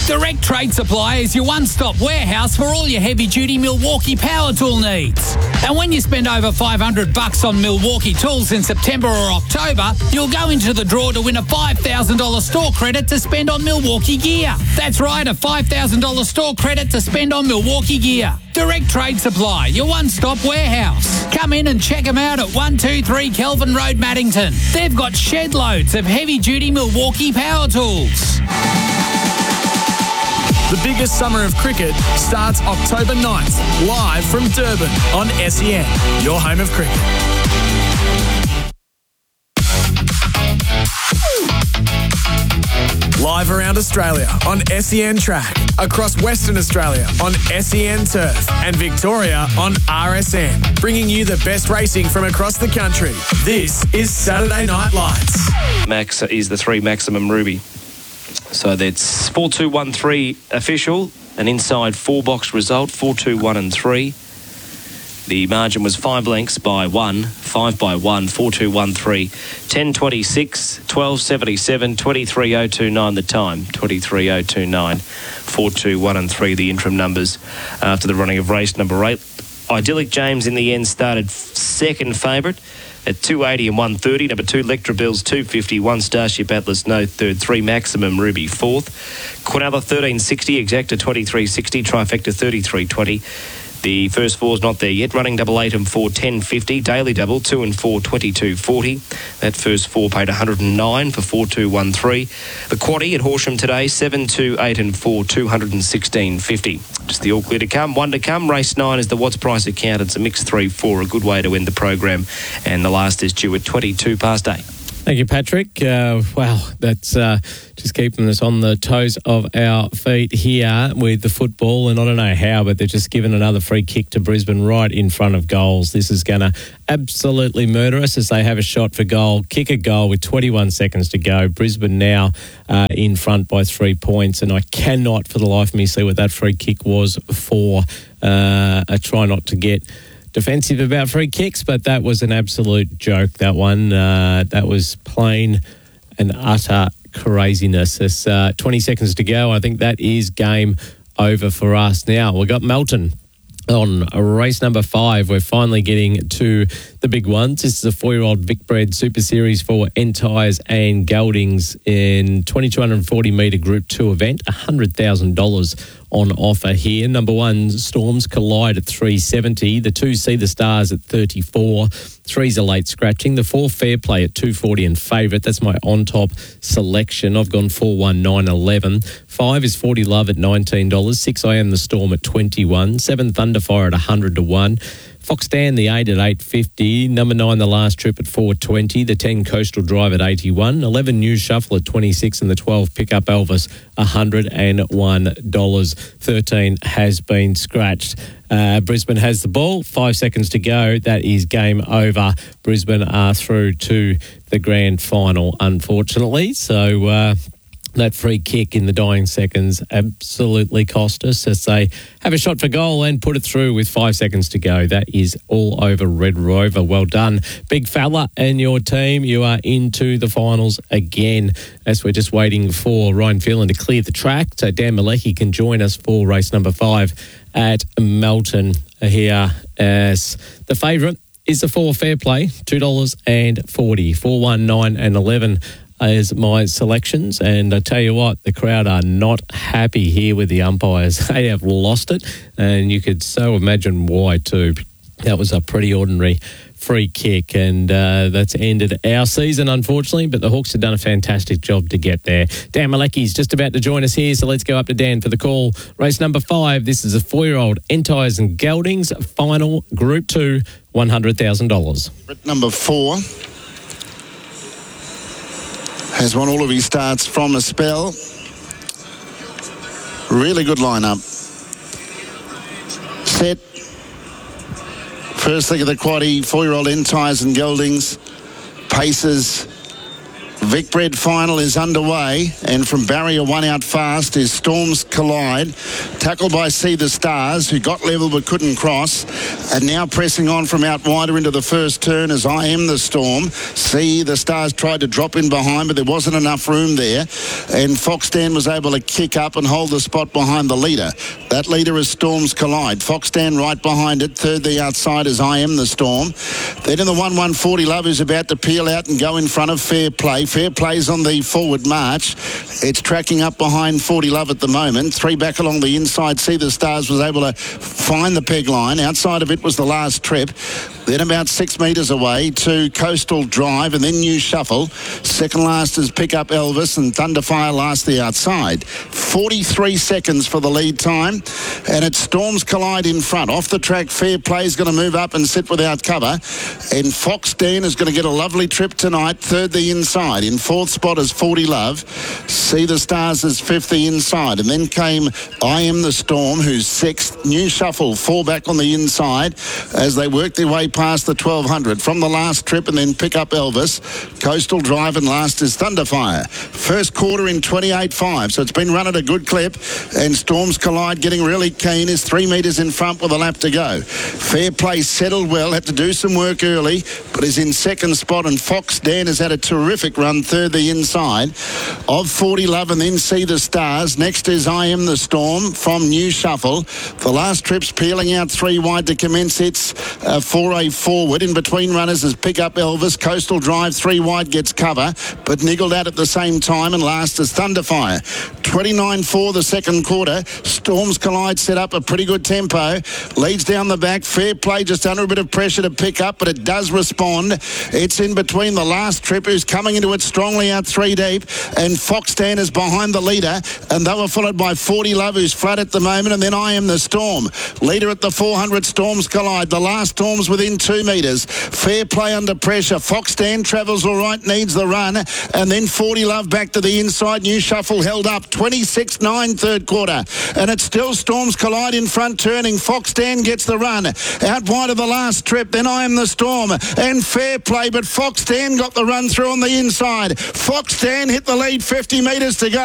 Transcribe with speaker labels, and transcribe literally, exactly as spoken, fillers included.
Speaker 1: Direct Trade Supply is your one-stop warehouse for all your heavy-duty Milwaukee power tool needs. And when you spend over five hundred bucks on Milwaukee tools in September or October, you'll go into the draw to win a five thousand dollars store credit to spend on Milwaukee gear. That's right, a five thousand dollars store credit to spend on Milwaukee gear. Direct Trade Supply, your one-stop warehouse. Come in and check them out at one two three Kelvin Road, Maddington. They've got shed loads of heavy-duty Milwaukee power tools.
Speaker 2: The biggest summer of cricket starts October ninth, live from Durban on S E N, your home of cricket. Live around Australia on S E N Track, across Western Australia on S E N Turf, and Victoria on R S N, bringing you the best racing from across the country. This is Saturday Night Lights.
Speaker 3: Max is the three Maximum Ruby. So that's four two one three official, an inside four-box result, four two one and three. The margin was five lengths by one, five by one, four two one three, ten twenty-six, twelve seventy-seven, twenty-three oh two nine the time, twenty-three oh two nine, four two one and three the interim numbers after the running of race number eight. Idyllic James in the end started second favourite at two eighty and one thirty. Number two, Lectra Bills, two fifty. One, Starship Atlas, no third. Three, Maximum Ruby, fourth. Quinella, thirteen sixty. Exacta, twenty-three sixty. Trifecta, thirty-three twenty. The first four's not there yet. Running double eight and four, ten fifty. Daily double, two and four, twenty-two forty. That first four paid one hundred nine for four two one three. The quaddie at Horsham today, seven, two, eight and four, two hundred sixteen fifty. Just the all clear to come. One to come. Race nine is the Watts Price account. It's a mixed three four, a good way to end the program. And the last is due at twenty-two past eight.
Speaker 4: Thank you, Patrick. Uh, wow, that's uh, just keeping us on the toes of our feet here with the football. And I don't know how, but they're just given another free kick to Brisbane right in front of goals. This is going to absolutely murder us as they have a shot for goal. Kick a goal with twenty-one seconds to go. Brisbane now uh, in front by three points. And I cannot for the life of me see what that free kick was for. Uh, I try not to get defensive about free kicks, but that was an absolute joke, that one. Uh, that was plain and utter craziness. It's uh, twenty seconds to go. I think that is game over for us. Now, we've got Melton on race number five. We're finally getting to the big ones. This is a four-year-old Vicbred Super Series for Entires and Geldings in twenty-two forty metre Group two event, one hundred thousand dollars on offer here. Number one, Storms Collide at three seventy. The two, See the Stars at thirty-four. Three's a late scratching. The four, Fair Play at two forty and favourite. That's my on-top selection. I've gone four, one, nine, eleven. Five is forty Love at nineteen dollars. Six, I Am the Storm at twenty-one. Seven, Thunderfire at one hundred to one. Fox Dan, the eight at eight fifty. Number nine, The Last Trip at four twenty. The ten, Coastal Drive at eighty-one. eleven, New Shuffle at twenty-six. And the twelve, Pick Up Elvis, one hundred one dollars. thirteen has been scratched. Uh, Brisbane has the ball. Five seconds to go. That is game over. Brisbane are through to the grand final, unfortunately. So uh, that free kick in the dying seconds absolutely cost us as they have a shot for goal and put it through with five seconds to go. That is all over Red Rover. Well done, big fella and your team. You are into the finals again as we're just waiting for Ryan Phelan to clear the track so Dan Malecki can join us for race number five at Melton here as the favourite is the four Fair Play, two dollars forty. four, one, nine and eleven is my selections, and I tell you what, the crowd are not happy here with the umpires. They have lost it, and you could so imagine why too. That was a pretty ordinary free kick, and uh, that's ended our season, unfortunately, but the Hawks have done a fantastic job to get there. Dan Malecki's just about to join us here, so let's go up to Dan for the call. Race number five, this is a four-year-old Entires and Geldings, final Group two, one hundred thousand dollars.
Speaker 5: Number four has won all of his starts from a spell. Really good lineup. Set. First leg of the quaddie, four-year-old Entires and Geldings. Paces Vicbred final is underway, and from barrier one out fast is Storms Collide, tackled by See the Stars, who got level but couldn't cross, and now pressing on from out wider into the first turn as I Am the Storm. See the Stars tried to drop in behind, but there wasn't enough room there, and Foxdan was able to kick up and hold the spot behind the leader. That leader is Storms Collide. Foxdan right behind it. Third the outside is I Am the Storm. Then in the one one forty Love is about to peel out and go in front of Fair Play. Fair Play's on the forward march. It's tracking up behind forty Love at the moment. Three back along the inside. See the Stars was able to find the peg line. Outside of it was the last trip. Then about six metres away to Coastal Drive and then New Shuffle. Second last is Pick Up Elvis and Thunderfire last the outside. forty-three seconds for the lead time, and it's Storms Collide in front. Off the track, Fair Play is going to move up and sit without cover, and Foxdan is going to get a lovely trip tonight. Third the inside. In fourth spot is forty Love. See the Stars as fifth the inside, and then came I Am the Storm, who's sixth. New Shuffle four back on the inside as they work their way past the twelve hundred from the last trip, and then Pick Up Elvis. Coastal Drive and last is Thunderfire. First quarter in twenty-eight five, so it's been run at a good clip, and Storms Collide getting really keen is three metres in front with a lap to go. Fair Play settled well, had to do some work early, but is in second spot, and Foxdan has had a terrific run third the inside of forty Love, and then See the Stars. Next is I Am the Storm from New Shuffle. The last trip's peeling out three wide to commence its uh, foray forward. In between runners is Pick Up Elvis. Coastal Drive three wide gets cover, but niggled out at the same time, and last is Thunderfire. twenty-nine four the second quarter. Storms Collide set up a pretty good tempo. Leads down the back. Fair Play just under a bit of pressure to pick up, but it does respond. It's in between the last trip, who's coming into it strongly out three deep, and Foxdan is behind the leader, and they were followed by forty Love, who's flat at the moment, and then I Am the Storm. Leader at the four hundred, Storms Collide. The last Storms within two metres. Fair Play under pressure. Foxdan travels all right, needs the run, and then forty Love back to the inside. New Shuffle held up. twenty-six nine third quarter, and it's still Storms Collide in front turning. Foxdan gets the run. Out wide of the last trip, then I Am the Storm and Fair Play, but Foxdan got the run through on the inside. Foxdan hit the lead, fifty metres to go.